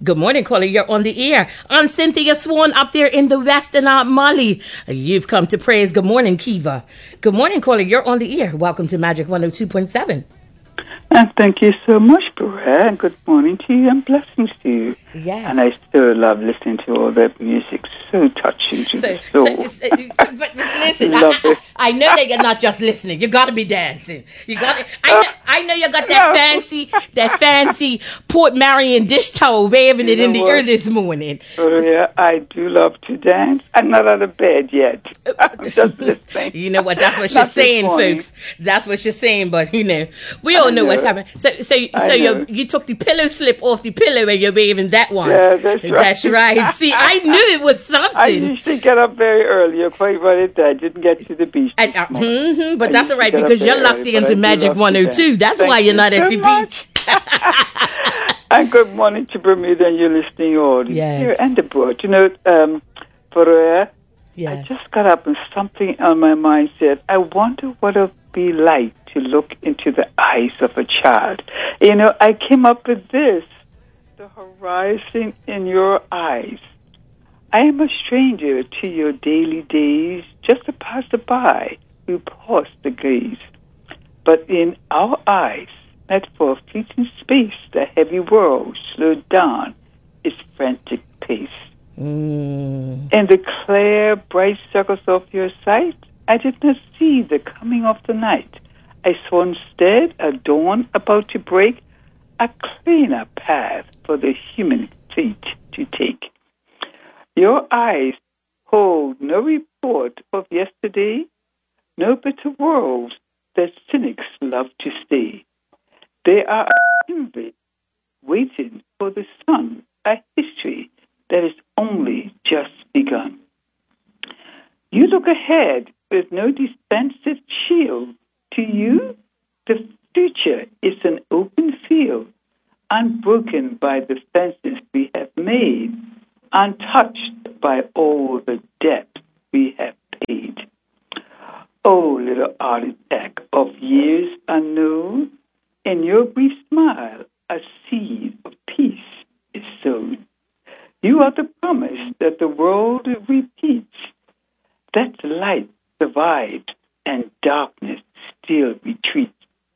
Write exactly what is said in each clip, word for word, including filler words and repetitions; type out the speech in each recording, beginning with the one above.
Good morning, caller. You're on the air. I'm Cynthia Swan up there in the West and Aunt Molly. You've come to praise. Good morning, Kiva. Good morning, caller. You're on the air. Welcome to Magic one oh two point seven. And thank you so much, Brad, and good morning to you and blessings to you. Yes. And I still love listening to all that music. So touching to So, the soul. so, so but, but listen, Love I, it. I, I know that you're not just listening. You got to be dancing. You got. I know. I know you got that No. fancy, that fancy Port Marion dish towel waving it You in know the what? air this morning. Oh, yeah, I do love to dance. I'm not out of bed yet. I'm just listening. You know what? That's what Not she's this saying, morning. folks. That's what she's saying. But you know, we all I know, what's know. happening. So, so, I so you know. you took the pillow slip off the pillow and you're waving that one. Yeah, that's right. That's right. See, I knew it was I something. usually get up very early. You're quite right. I didn't get to the beach. And, this uh, morning. mhm, but I that's used all right to get up because you're very locked early, but I into do Magic love to one oh two. dance. That's Thank why you're you not at so the much. beach. And good morning to Bermuda and your listening audience Yes. here and abroad. You know, um, for uh, I Yes. just got up and something on my mind said, I wonder what it would be like to look into the eyes of a child. You know, I came up with this, the horizon in your eyes. I am a stranger to your daily days, just a passerby who paused the gaze. But in our eyes, not for a fleeting space, the heavy world slowed down its frantic pace. Mm. In the clear, bright circles of your sight, I did not see the coming of the night. I saw instead a dawn about to break, a cleaner path for the human feet to take. Your eyes hold no report of yesterday, no bitter world that cynics love to stay. They are a envy waiting for the sun, a history that is only just begun. You look ahead with no defensive shield. To you, the future is an open field, unbroken by the fences we have made, untouched by all the debt we have paid. Oh, little architect of years unknown, in your brief smile, a seed of peace is sown. You are the promise that the world repeats, that light survives and darkness still retreats.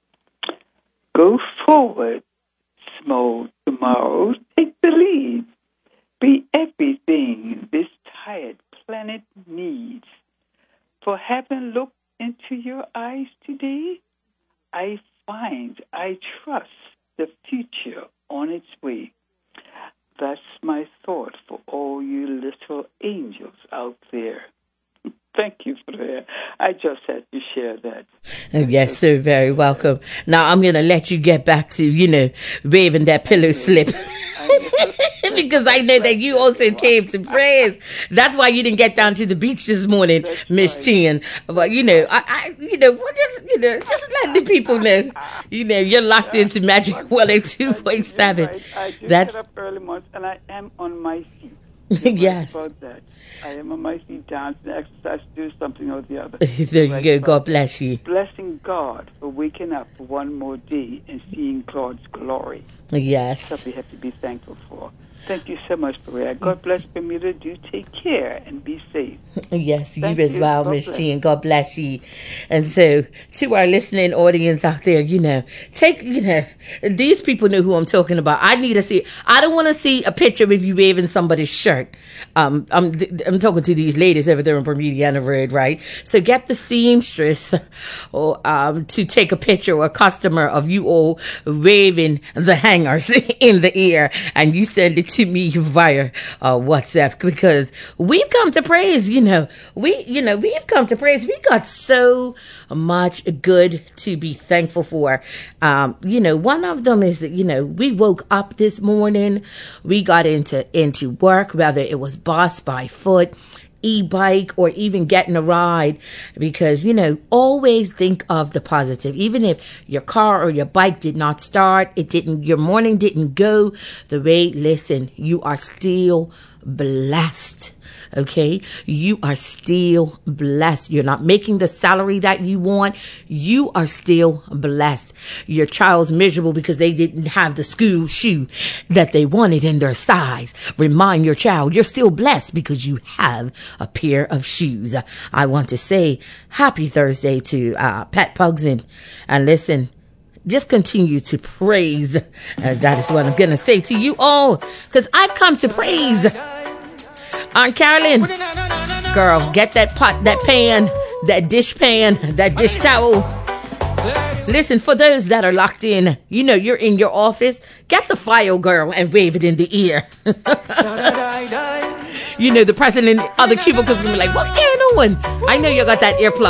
Go forward, small tomorrows, take the lead. Be everything this tired planet needs. For having looked into your eyes today, I find, I trust the future on its way. That's my thought for all you little angels out there. Thank you for that. I just had to share that. Yes, sir. Very welcome. Now I'm going to let you get back to, you know, waving that pillow slip. Because I know that you also came to praise. That's why you didn't get down to the beach this morning, Miss Chin. But you know, I, I, you know, we'll just, you know, just let the people know. You know, you're locked into Magic one oh two point seven. I do That's get up early mornings, and I am on my feet. yes. About that. I am on my feet, dancing, exercise, do something or the other. There you Right go. about God bless you. Blessing God for waking up for one more day and seeing God's glory. Yes. That we have to be thankful for. Thank you so much, Maria. God bless Bermuda. Do take care and be safe. Yes, you Thank as you. well, God Miss bless. G, and God bless you. And so, to our listening audience out there, you know, take, you know, these people know who I'm talking about. I need to see, I don't want to see a picture of you waving somebody's shirt. Um, I'm, I'm talking to these ladies over there in Bermudiana Road, right? So get the seamstress or, um, to take a picture or a customer of you all waving the hangers in the air, and you send it to me via uh, WhatsApp, because we've come to praise, you know, we, you know, we've come to praise. We got so much good to be thankful for. Um, you know, one of them is that, you know, we woke up this morning, we got into, into work, whether it was bus by foot, e-bike or even getting a ride, because, you know, always think of the positive. Even if your car or your bike did not start, it didn't, your morning didn't go the way, listen, you are still blessed. Okay, you are still blessed. You're not making the salary that you want. You are still blessed. Your child's miserable because they didn't have the school shoe that they wanted in their size. Remind your child you're still blessed because you have a pair of shoes. I want to say happy Thursday to uh, Pat Pugson, and listen, just continue to praise. Uh, that is what I'm going to say to you all, because I've come to praise. Aunt Carolyn, girl, get that pot, that pan, that dish pan, that dish towel. Listen, for those that are locked in, you know, you're in your office, get the file, girl, and wave it in the ear. You know, the person in other cubicles will be like, what's going on? I know you got that earplug.